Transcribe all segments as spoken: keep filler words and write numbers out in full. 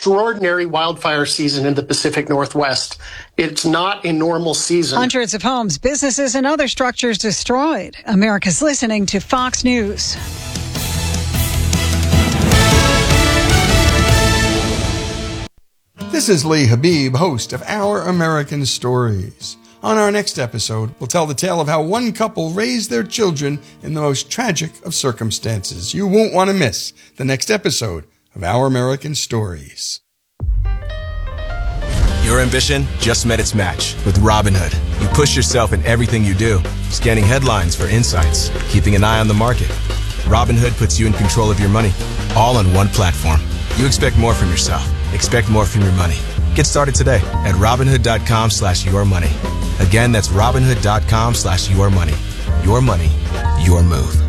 extraordinary wildfire season in the Pacific Northwest. It's not a normal season. Hundreds of homes, businesses, and other structures destroyed. America's listening to Fox News. This is Lee Habib, host of Our American Stories. On our next episode, we'll tell the tale of how one couple raised their children in the most tragic of circumstances. You won't want to miss the next episode of Our American Stories. Your ambition just met its match with Robinhood. You push yourself in everything you do, scanning headlines for insights, keeping an eye on the market. Robinhood puts you in control of your money, all on one platform. You expect more from yourself. Expect more from your money. Get started today at Robinhood.com slash your money. Again, that's Robinhood.com slash your money. Your money, your move.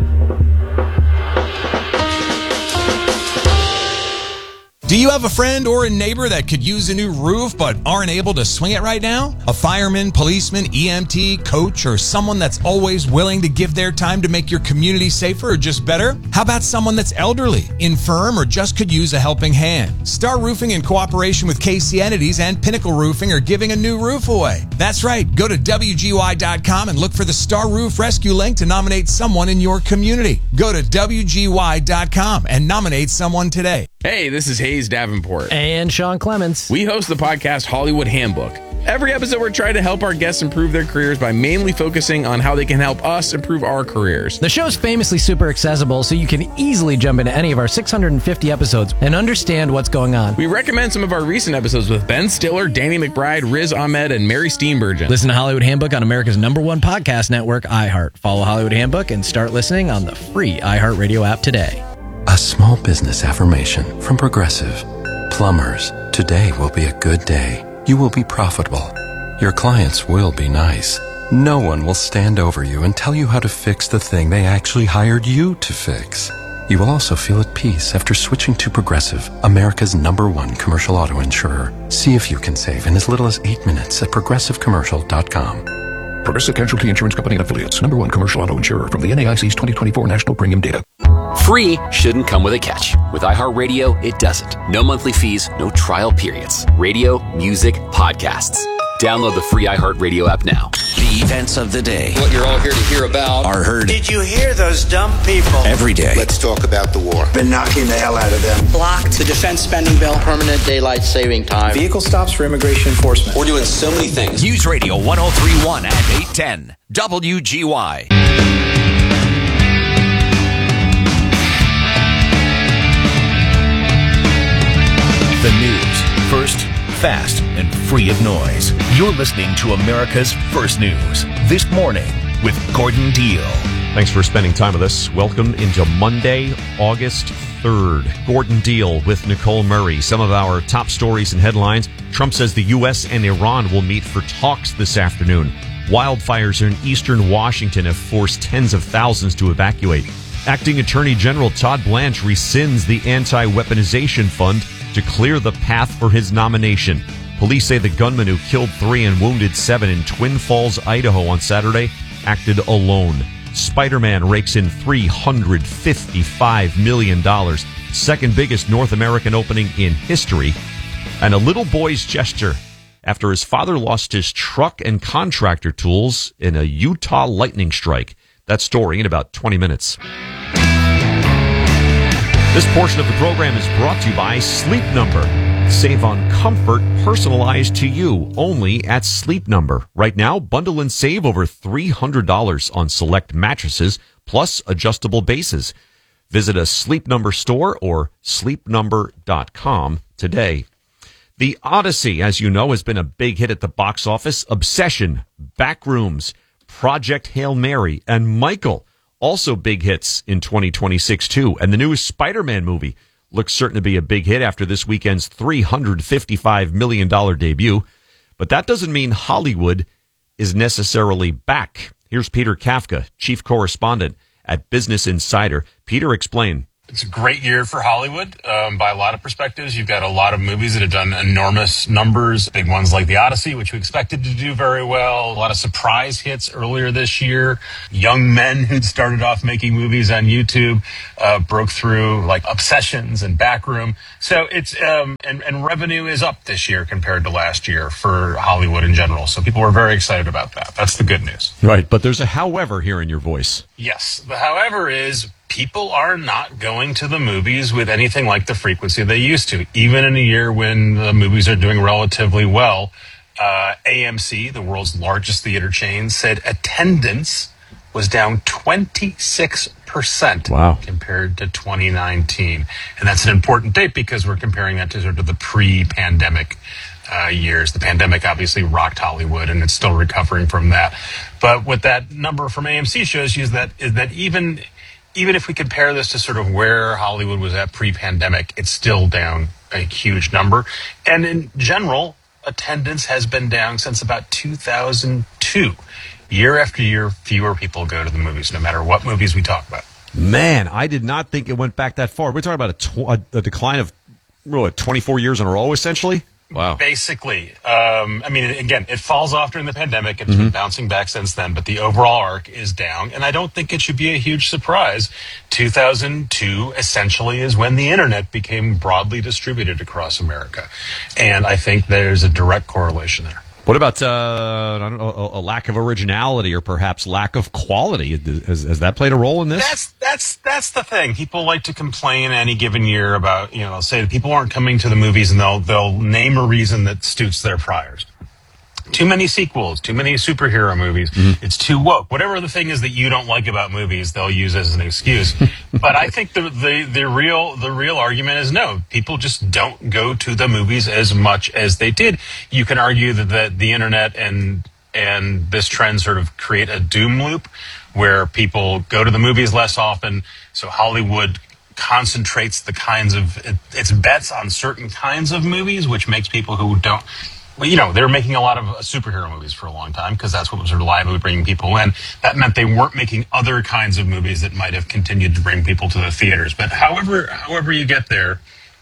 Do you have a friend or a neighbor that could use a new roof but aren't able to swing it right now? A fireman, policeman, E M T, coach, or someone that's always willing to give their time to make your community safer or just better? How about someone that's elderly, infirm, or just could use a helping hand? Star Roofing, in cooperation with K C Entities and Pinnacle Roofing, are giving a new roof away. That's right. Go to W G Y dot com and look for the Star Roof Rescue link to nominate someone in your community. Go to W G Y dot com and nominate someone today. Hey, this is Hayes Davenport. And Sean Clements. We host the podcast Hollywood Handbook. Every episode, we're trying to help our guests improve their careers by mainly focusing on how they can help us improve our careers. The show's famously super accessible, so you can easily jump into any of our six hundred fifty episodes and understand what's going on. We recommend some of our recent episodes with Ben Stiller, Danny McBride, Riz Ahmed, and Mary Steenburgen. Listen to Hollywood Handbook on America's number one podcast network, iHeart. Follow Hollywood Handbook and start listening on the free iHeartRadio app today. A small business affirmation from Progressive. Plumbers, today will be a good day. You will be profitable. Your clients will be nice. No one will stand over you and tell you how to fix the thing they actually hired you to fix. You will also feel at peace after switching to Progressive, America's number one commercial auto insurer. See if you can save in as little as eight minutes at progressive commercial dot com. Progressive Casualty Insurance Company and Affiliates. Number one commercial auto insurer from the N A I C's twenty twenty-four National Premium Data. Free shouldn't come with a catch. With iHeartRadio, it doesn't. No monthly fees, no trial periods. Radio, music, podcasts. Download the free iHeartRadio app now. The events of the day. What you're all here to hear about are heard. Did you hear those dumb people? Every day. Let's talk about the war. Been knocking the hell out of them. Blocked. The defense spending bill. Permanent daylight saving time. Vehicle stops for immigration enforcement. We're doing so many things. News Radio one oh three point one and eight ten. W G Y. The news. First, fast, and free of noise. You're listening to America's First News. This Morning with Gordon Deal. Thanks for spending time with us. Welcome into Monday, August third. Gordon Deal with Nicole Murray. Some of our top stories and headlines. Trump says the U S and Iran will meet for talks this afternoon. Wildfires in eastern Washington have forced tens of thousands to evacuate. Acting Attorney General Todd Blanche rescinds the anti-weaponization fund to clear the path for his nomination. Police say the gunman who killed three and wounded seven in Twin Falls, Idaho on Saturday acted alone. Spider-Man rakes in three hundred fifty-five million dollars, second biggest North American opening in history. And a little boy's gesture after his father lost his truck and contractor tools in a Utah lightning strike. That story in about twenty minutes. This portion of the program is brought to you by Sleep Number. Save on comfort personalized to you only at Sleep Number. Right now, bundle and save over three hundred dollars on select mattresses plus adjustable bases. Visit a Sleep Number store or sleep number dot com today. The Odyssey, as you know, has been a big hit at the box office. Obsession, Backrooms, Project Hail Mary, and Michael. Also big hits in twenty twenty-six, too. And the new Spider-Man movie looks certain to be a big hit after this weekend's three hundred fifty-five million dollars debut. But that doesn't mean Hollywood is necessarily back. Here's Peter Kafka, chief correspondent at Business Insider. Peter, explain. It's a great year for Hollywood um, by a lot of perspectives. You've got a lot of movies that have done enormous numbers, big ones like The Odyssey, which we expected to do very well. A lot of surprise hits earlier this year. Young men who'd started off making movies on YouTube uh, broke through, like Obsessions and Backroom. So it's um, and, and revenue is up this year compared to last year for Hollywood in general. So people are very excited about that. That's the good news. Right, but there's a however here in your voice. Yes. The however is people are not going to the movies with anything like the frequency they used to. Even in a year when the movies are doing relatively well, uh, A M C, the world's largest theater chain, said attendance was down twenty-six percent wow. compared to twenty nineteen. And that's an important date because we're comparing that to sort of the pre-pandemic Uh, years. The pandemic obviously rocked Hollywood, and it's still recovering from that. But what that number from A M C shows you is that is that even even if we compare this to sort of where Hollywood was at pre-pandemic, it's still down a huge number. And in general, attendance has been down since about two thousand two. Year after year, fewer people go to the movies, no matter what movies we talk about. Man, I did not think it went back that far. We're talking about a, tw- a, a decline of what, twenty-four years in a row, essentially? Wow. Basically. Um, I mean, again, it falls off during the pandemic. It's Mm-hmm. been bouncing back since then, but the overall arc is down. And I don't think it should be a huge surprise. two thousand two essentially is when the internet became broadly distributed across America. And I think there's a direct correlation there. What about uh, I don't know, a, a lack of originality or perhaps lack of quality? Has, has that played a role in this? That's that's that's the thing. People like to complain any given year about, you know, say that people aren't coming to the movies, and they'll they'll name a reason that suits their priors. Too many sequels, too many superhero movies. Mm-hmm. It's too woke. Whatever the thing is that you don't like about movies, they'll use as an excuse. But I think the, the the real the real argument is no. People just don't go to the movies as much as they did. You can argue that the, the internet and and this trend sort of create a doom loop where people go to the movies less often. So Hollywood concentrates the kinds of it, its bets on certain kinds of movies, which makes people who don't. Well, you know, they were making a lot of superhero movies for a long time because that's what was reliably bringing people in. That meant they weren't making other kinds of movies that might have continued to bring people to the theaters. But however, however you get there,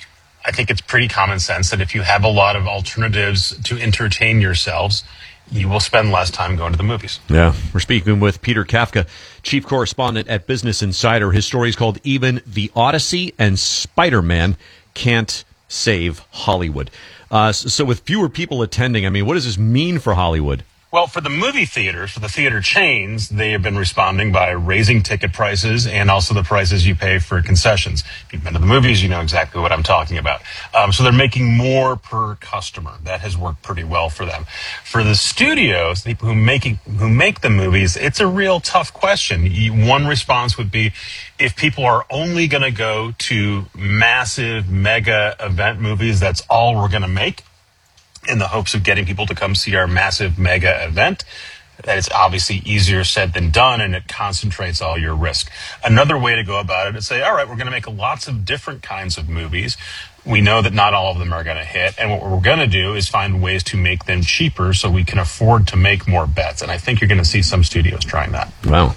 I think it's pretty common sense that if you have a lot of alternatives to entertain yourselves, you will spend less time going to the movies. Yeah. We're speaking with Peter Kafka, chief correspondent at Business Insider. His story is called Even the Odyssey and Spider-Man Can't Save Hollywood. Uh, so with fewer people attending, I mean, what does this mean for Hollywood? Well, for the movie theaters, for the theater chains, they have been responding by raising ticket prices and also the prices you pay for concessions. If you've been to the movies, you know exactly what I'm talking about. Um, so they're making more per customer. That has worked pretty well for them. For the studios, the people who make it, who make the movies, it's a real tough question. One response would be, if people are only going to go to massive mega event movies, that's all we're going to make, in the hopes of getting people to come see our massive mega event, that it's obviously easier said than done, and it concentrates all your risk. Another way to go about it is say, all right, we're going to make lots of different kinds of movies. We know that not all of them are going to hit, and what we're going to do is find ways to make them cheaper so we can afford to make more bets. And I think you're going to see some studios trying that. Wow.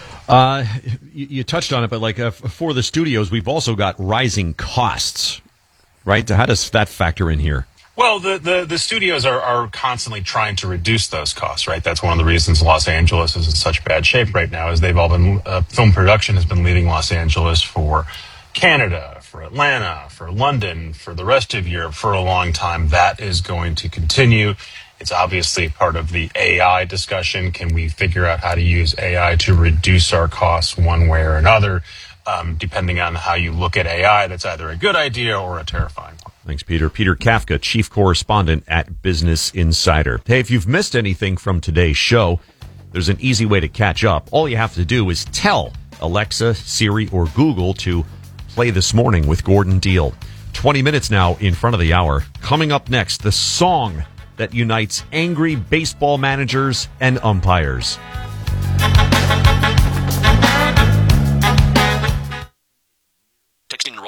Uh, you, you touched on it, but like uh, for the studios, we've also got rising costs, right? How does that factor in here? Well, the, the, the studios are, are constantly trying to reduce those costs, right? That's one of the reasons Los Angeles is in such bad shape right now, is they've all been, uh, film production has been leaving Los Angeles for Canada, for Atlanta, for London, for the rest of Europe for a long time. That is going to continue. It's obviously part of the A I discussion. Can we figure out how to use A I to reduce our costs one way or another? Um, depending on how you look at A I, that's either a good idea or a terrifying one. Thanks, Peter. Peter Kafka, chief correspondent at Business Insider. Hey, if you've missed anything from today's show, there's an easy way to catch up. All you have to do is tell Alexa, Siri, or Google to play This Morning with Gordon Deal. twenty minutes now in front of the hour. Coming up next, the song that unites angry baseball managers and umpires. Texting enrolls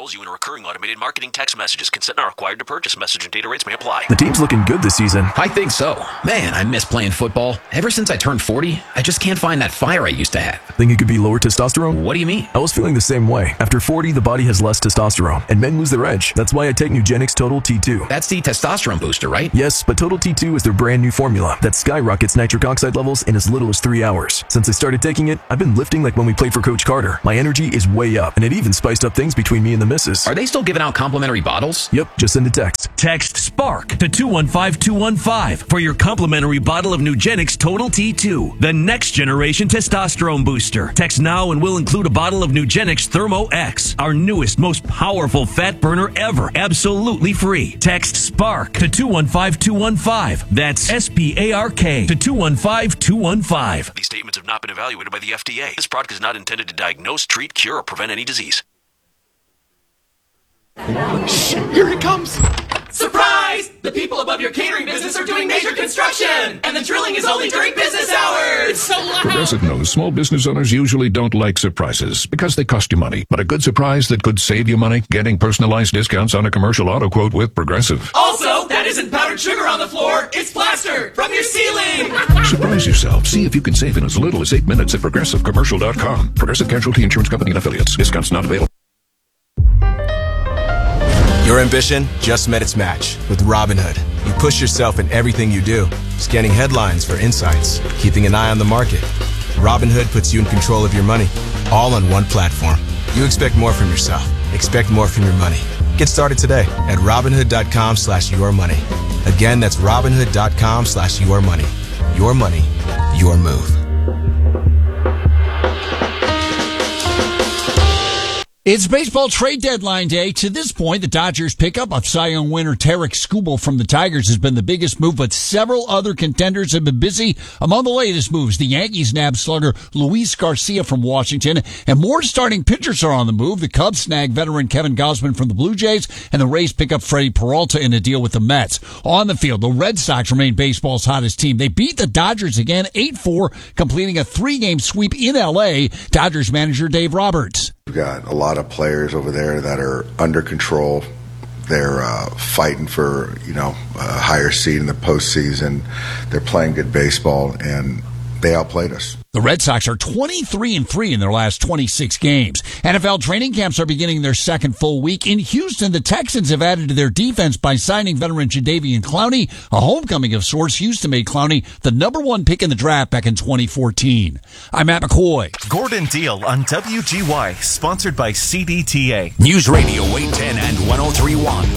enrolls you in a recurring automated marketing text messages. Consent not required to purchase. Message and data rates may apply. The team's looking good this season. I think so. Man, I miss playing football. Ever since I turned forty, I just can't find that fire I used to have. Think it could be lower testosterone? What do you mean? I was feeling the same way. After forty, the body has less testosterone, and men lose their edge. That's why I take Nugenix Total T two. That's the testosterone booster, right? Yes, but Total T two is their brand new formula that skyrockets nitric oxide levels in as little as three hours. Since I started taking it, I've been lifting like when we played for Coach Carter. My energy is way up, and it even spiced up things between me and the missus. Are they still giving out complimentary bottles? Yep, just send a text. Text SPARK to two one five two one five for your complimentary bottle of Nugenix Total T two, the next generation testosterone booster. Text now and we'll include a bottle of Nugenix Thermo X, our newest, most powerful fat burner ever, absolutely free. Text SPARK to two one five two one five. That's S P A R K to two one five two one five. These statements have not been evaluated by the F D A. This product is not intended to diagnose, treat, cure, or prevent any disease. Shh, here it comes. Surprise! The people above your catering business are doing major construction, and the drilling is only during business hours. It's so loud. Progressive knows small business owners usually don't like surprises because they cost you money. But a good surprise that could save you money? Getting personalized discounts on a commercial auto quote with Progressive. Also, that isn't powdered sugar on the floor. It's plaster from your ceiling. Surprise yourself. See if you can save in as little as eight minutes at progressive commercial dot com. Progressive Casualty Insurance Company and Affiliates. Discounts not available. Your ambition just met its match with Robinhood. You push yourself in everything you do, scanning headlines for insights, keeping an eye on the market. Robinhood puts you in control of your money, all on one platform. You expect more from yourself. Expect more from your money. Get started today at Robinhood.com slash your money. Again, that's Robinhood.com slash your money. Your money, your move. It's baseball trade deadline day. To this point, the Dodgers' pickup of Cy Young winner Tarek Skubal from the Tigers has been the biggest move, but several other contenders have been busy. Among the latest moves, the Yankees nabbed slugger Luis Garcia from Washington, and more starting pitchers are on the move. The Cubs snagged veteran Kevin Gausman from the Blue Jays, and the Rays pick up Freddie Peralta in a deal with the Mets. On the field, the Red Sox remain baseball's hottest team. They beat the Dodgers again, eight four, completing a three-game sweep in L A. Dodgers manager Dave Roberts. We've got a lot of players over there that are under control. They're uh, fighting for, you know, a higher seed in the postseason. They're playing good baseball, and they outplayed us. The Red Sox are twenty-three and three in their last twenty-six games. N F L training camps are beginning their second full week. In Houston, the Texans have added to their defense by signing veteran Jadeveon Clowney, a homecoming of sorts. Houston made Clowney the number one pick in the draft back in twenty fourteen. I'm Matt McCoy. Gordon Deal on W G Y, sponsored by C D T A. News Radio eight ten and one oh three point one.